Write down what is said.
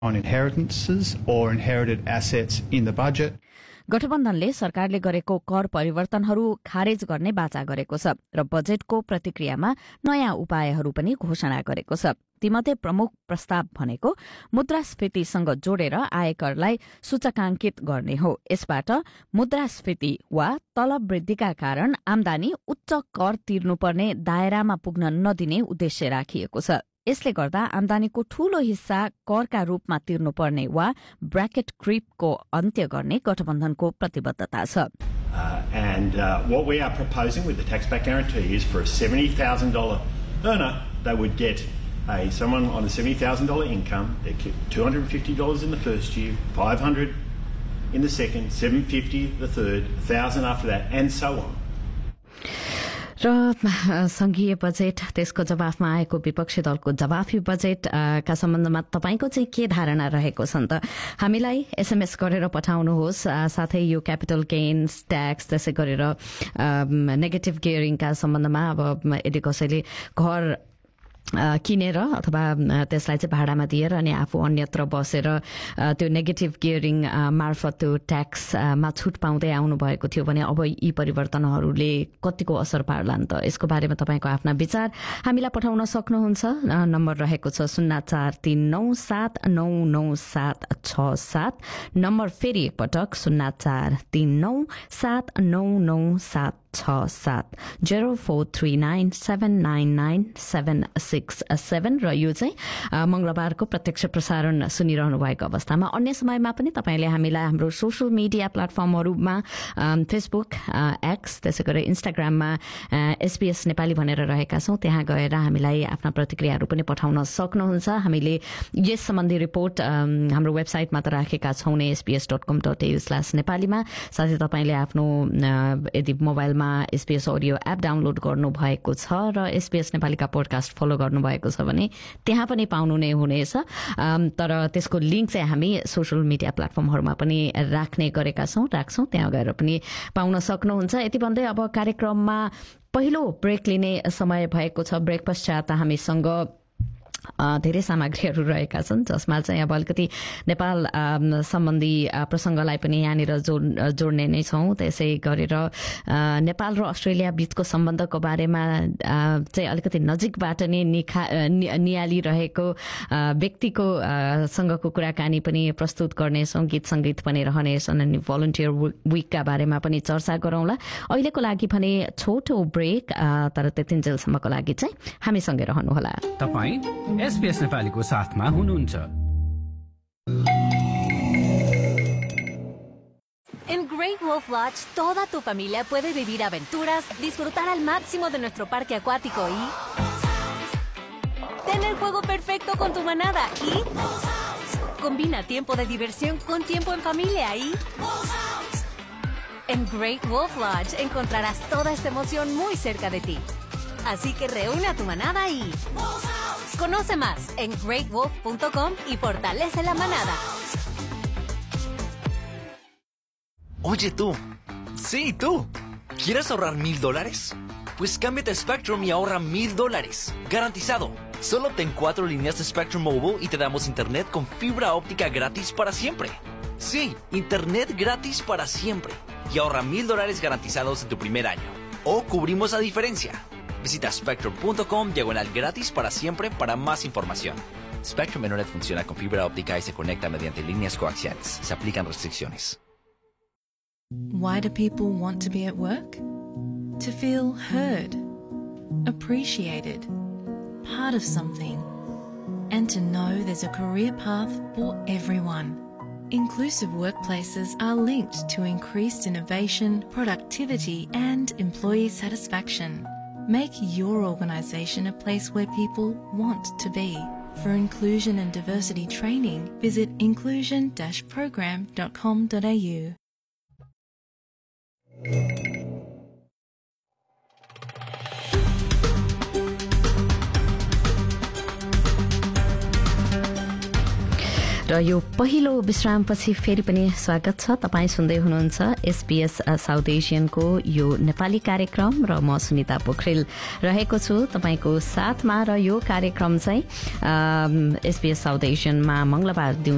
on inheritances or inherited assets in the budget. गठबन्धनले सरकारले गरेको कर परिवर्तनहरू खारेज गर्ने वाचा गरेको छ र बजेटको प्रतिक्रियामा नयाँ उपायहरू पनि घोषणा गरेको छ। तीमध्ये प्रमुख प्रस्ताव भनेको मुद्रास्फीतिसँग जोडेर आयकरलाई सूचकाङ्कित गर्ने हो। यसबाट मुद्रास्फीति वा तलब वृद्धिका कारण आमदानी उच्च कर तिर्नुपर्ने दायरामा पुग्न नदिने उद्देश्य राखिएको छ। यसले गर्दा आमदानीको ठूलो हिस्सा करका रूपमा तिर्नुपर्ने वा ब्र्याकेट क्रिपको अन्त्य गर्ने गठबन्धनको प्रतिबद्धता छ। And what we are proposing with the tax back guarantee is for a $70,000 earner, they would get someone on a $70,000 income, they get $250 in the first year, $500 in the second, $750 the third, $1,000 after that, and so on. र संघीय budget त्यसको जवाफमा आएको विपक्षी दलको जवाफी budget का सम्बन्धमा तपाईको चाहिँ के धारणा रहेको छ त हामीलाई एसएमएस गरेर पठाउनुहोस्। साथै यो क्यापिटल गेन्स ट्याक्स त्यसै गरेर नेगेटिभ गियरिङका सम्बन्धमा अब यदि कसैले घर किनेर अथवा त्यसलाई चाहिँ भाडामा दिएर अनि आफू अन्यत्र बसेर त्यो नेगेटिभ गियरिङ मार्फत त्यो ट्याक्समा छुट पाउँदै आउनु भएको थियो भने अब यी परिवर्तनहरूले कतिको असर पार्लान् त यसको बारेमा तपाईको आफ्ना विचार हामीलाई पठाउन सक्नुहुन्छ। नम्बर रहेको छ 0439799767 नम्बर फेरि एकपटक 0439799767 0439799767 र यो चाहिँ मंगलबारको प्रत्यक्ष प्रसारण सुनिरहनु भएको अवस्थामा अन्य समयमा पनि तपाईले हामीलाई हाम्रो सोशल मिडिया प्लेटफर्महरुमा फेसबुक एक्स त्यसै गरी इन्स्टाग्राममा SBS नेपाली भनेर रहेका छौं त्यहाँ गएर हामीलाई आफ्ना प्रतिक्रियाहरू पनि पठाउन सक्नुहुन्छ। हामीले यस सम्बन्धी रिपोर्ट हाम्रो वेबसाइटमा त राखेका छौं नै sbs.com.au/nepali मा। साथै तपाईले आफ्नो यदि मोबाइलमा SBS अडियो एप डाउनलोड गर्नु भएको छ र SBS नेपालीका पोडकास्ट फलो गर्नु भएको छ भने त्यहाँ पनि पाउनु नै हुनेछ। तर त्यसको लिंक चाहिँ हामी सोशल मिडिया प्लेटफर्महरुमा पनि राख्ने गरेका छौं राख्छौं त्यहाँ गएर पनि पाउन सक्नुहुन्छ। यति भन्दै अब कार्यक्रममा पहिलो ब्रेक लिने समय भएको छ। ब्रेक पश्चात हामीसँग धेरै सामग्रीहरू रहेका छन् जसमा चाहिँ अब अलिकति नेपाल सम्बन्धी प्रसंगलाई पनि यहाँनिर जोड्ने नै छौं। त्यसै गरेर नेपाल र अस्ट्रेलिया बीचको सम्बन्धको बारेमा चाहिँ अलिकति नजिकबाट नै नियालिरहेको व्यक्तिको सँगको कुराकानी पनि प्रस्तुत गर्नेछौं। गीत संगीत पनि रहनेछन् अनि भलन्टियर वीकका बारेमा पनि चर्चा गरौँला। अहिलेको लागि भने छोटो ब्रेक तर त्यतिन्जेलसम्मको लागि चाहिँ हामीसँगै रहनुहोला। तपाई SBS नेपालीको साथमा हुनुहुन्छ। En Great Wolf Lodge, toda tu familia puede vivir aventuras, disfrutar al máximo de nuestro parque acuático y tener juego perfecto con tu manada y combina tiempo de diversión con tiempo en familia y en Great Wolf Lodge encontrarás toda esta emoción muy cerca de ti. Así que reúne a tu manada y conoce más en greatwolf.com y fortalece la manada. Oye tú, sí tú, ¿quieres ahorrar $1,000? Pues cámbiate a Spectrum y ahorra $1,000, garantizado. Solo obtén 4 líneas de Spectrum Mobile y te damos internet con fibra óptica gratis para siempre. Sí, internet gratis para siempre. Y ahorra $1,000 garantizados en tu primer año. O cubrimos la diferencia. Visita spectrum.com/gratis para siempre para más información. Spectrum Internet funciona con fibra óptica y se conecta mediante líneas coaxiales. Se aplican restricciones. Why do people want to be at work? To feel heard, appreciated, part of something, and to know there's a career path for everyone. Inclusive workplaces are linked to increased innovation, productivity, and employee satisfaction. Make your organisation a place where people want to be. For inclusion and diversity training, visit inclusion-program.com.au. र यो पहिलो विश्रामपछि फेरि पनि स्वागत छ। तपाईं सुन्दै हुनुहुन्छ SBS साउथ एशियनको यो नेपाली कार्यक्रम र म सुनिता पोखरेल रहेको छु तपाईको साथमा। र यो कार्यक्रम चाहिँ SBS साउथ एशियनमा मंगलबार